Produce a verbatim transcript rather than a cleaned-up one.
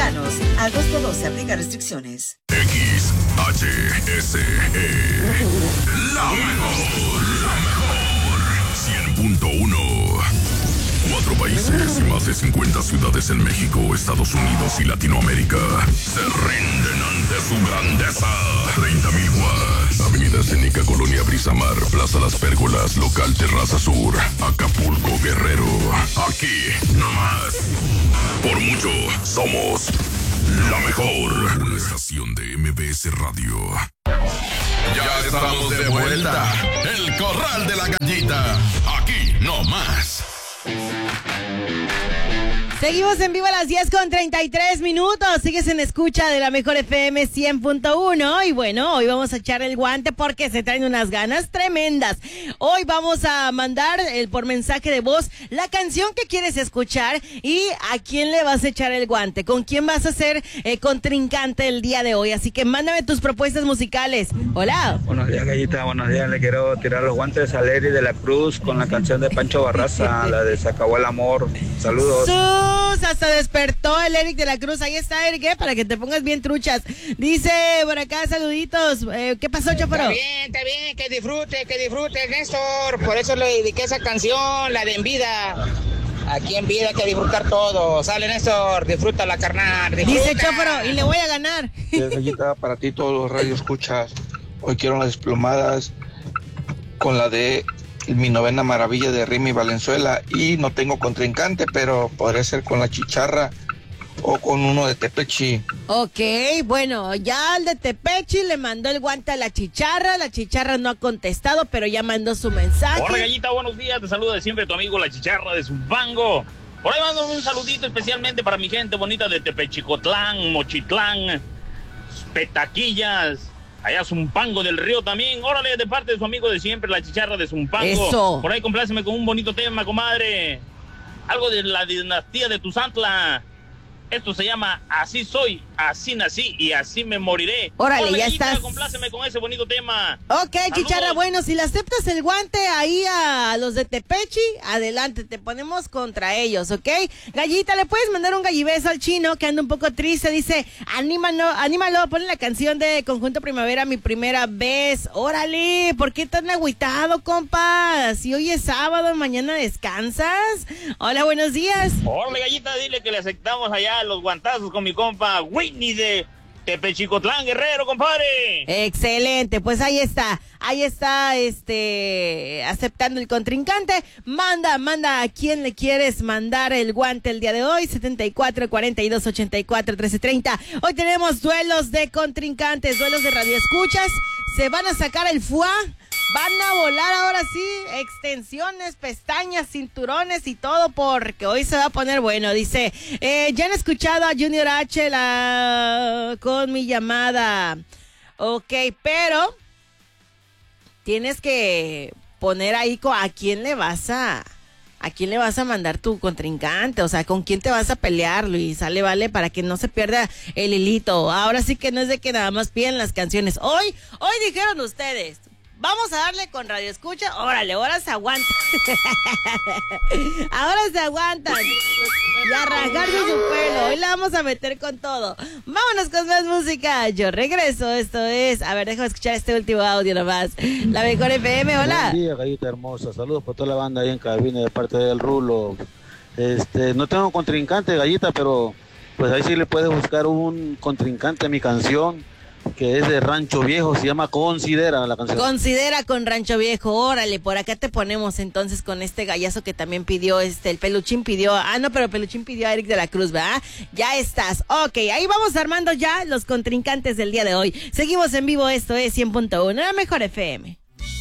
mexicanos. Agosto doce, aplica restricciones. X H S E. La mejor, la mejor. cien punto uno. Cuatro países y más de cincuenta ciudades en México, Estados Unidos y Latinoamérica se rinden ante su grandeza. treinta mil watts. Avenida Escénica, Colonia Brisamar, Plaza Las Pérgolas, Local Terraza Sur, Acapulco, Guerrero. Aquí, nomás. Por mucho, somos la mejor. Una estación de M B S Radio. Ya estamos de vuelta. El Corral de la Gallita. Aquí, nomás. Seguimos en vivo a las diez con treinta y tres minutos. Sigues en escucha de la mejor F M cien punto uno. Y bueno, hoy vamos a echar el guante porque se traen unas ganas tremendas. Hoy vamos a mandar el, por mensaje de voz la canción que quieres escuchar y a quién le vas a echar el guante. Con quién vas a ser eh, contrincante el día de hoy. Así que mándame tus propuestas musicales. Hola. Buenos días, Gallita. Buenos días. Le quiero tirar los guantes a Lery de la Cruz con la canción de Pancho Barraza, la de Se acabó el amor. Saludos. ¡Sus! Hasta despertó el Eric de la Cruz. Ahí está, Eric, ¿eh? Para que te pongas bien truchas. Dice por acá, saluditos. Eh, ¿Qué pasó, Chofaro? Está bien, está bien, que disfrute, que disfrute, Néstor. Por eso le dediqué esa canción, la de En Vida. Aquí en Vida hay que disfrutar todo. Sale, Néstor, disfruta la carnal. Disfruta. Dice Chofaro, y le voy a ganar. Sí, Gallita, para ti todos los radios escuchas. Hoy quiero las desplomadas con la de Mi Novena Maravilla de Remy Valenzuela. Y no tengo contrincante, pero podría ser con la Chicharra o con uno de Tepechi. Ok, bueno, ya al de Tepechi le mandó el guante a la Chicharra. La Chicharra no ha contestado, pero ya mandó su mensaje. Hola, Gallita, buenos días. Te saluda de siempre tu amigo la Chicharra de Zumpango. Por ahí mando un saludito especialmente para mi gente bonita de Tepechicotlán, Mochitlán, Petaquillas, allá Zumpango del Río también. Órale, de parte de su amigo de siempre, la Chicharra de Zumpango. Eso. Por ahí compláceme con un bonito tema, comadre. Algo de la dinastía de Tuzantla. Esto se llama Así Soy, Así Nací y Así Me Moriré. Órale, Órale, ya Gallita, estás. compláceme con ese bonito tema. Ok, Saludos. Chicharra, bueno, si le aceptas el guante ahí a los de Tepechi, adelante, te ponemos contra ellos, ¿ok? Gallita, ¿le puedes mandar un gallibeso al chino que anda un poco triste? Dice, anímalo, anímalo, ponle la canción de Conjunto Primavera, Mi Primera Vez. Órale, ¿por qué tan agüitado, compa? Si hoy es sábado, mañana descansas. Hola, buenos días. Órale, Gallita, dile que le aceptamos allá los guantazos con mi compa Whitney de Tepechicotlán, Guerrero, compadre. Excelente, pues ahí está, ahí está, este, aceptando el contrincante. Manda, manda a quién le quieres mandar el guante el día de hoy, setenta y cuatro, cuarenta y dos, ochenta y cuatro, trece, treinta. Hoy tenemos duelos de contrincantes, duelos de radioescuchas. Se van a sacar el fuá. Van a volar ahora sí, extensiones, pestañas, cinturones y todo, porque hoy se va a poner bueno. Dice, eh, ya han escuchado a Junior H la... con mi llamada. Ok, pero tienes que poner ahí con a quién le vas a... ¿A quién le vas a mandar tu contrincante? O sea, ¿con quién te vas a pelear, Luis? Sale, vale, para que no se pierda el hilito. Ahora sí que no es de que nada más piden las canciones. Hoy, hoy dijeron ustedes, vamos a darle con Radio Escucha. Órale, ahora se aguantan. Ahora se aguantan. Y a rasgarse su pelo. Hoy la vamos a meter con todo. Vámonos con más música. Yo regreso. Esto es... A ver, déjame escuchar este último audio nomás. La mejor F M, hola. Buen día, Gallita hermosa. Saludos para toda la banda ahí en cabina de parte del Rulo. Este, no tengo contrincante, Gallita, pero pues ahí sí le puedes buscar un contrincante a mi canción, que es de Rancho Viejo, se llama Considera la canción. Considera con Rancho Viejo, órale, por acá te ponemos entonces con este gallazo que también pidió, este, el Peluchín pidió, ah no, pero el Peluchín pidió a Eric de la Cruz, ¿verdad? Ya estás, ok, ahí vamos armando ya los contrincantes del día de hoy. Seguimos en vivo, esto es cien punto uno, la mejor F M.